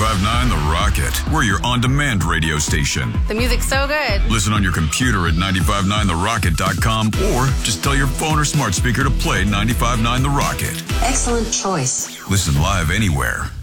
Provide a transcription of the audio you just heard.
95.9 The Rocket. We're your on-demand radio station. The music's so good. Listen on your computer at 959therocket.com or just tell your phone or smart speaker to play 95.9 The Rocket. Excellent choice. Listen live anywhere